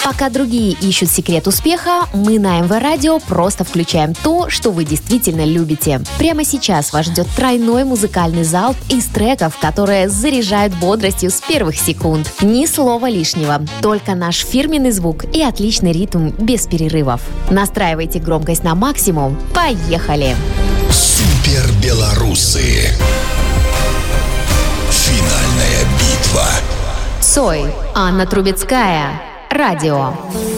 Пока другие ищут секрет успеха, мы на МВ Радио просто включаем то, что вы действительно любите. Прямо сейчас вас ждет тройной музыкальный залп из треков, которые заряжают бодростью с первых секунд. Ни слова лишнего, только наш фирменный звук и отличный ритм без перерывов. Настраивайте громкость на максимум. Поехали! Супер белорусы. Финальная битва. Цой, Анна Трубецкая. Радио.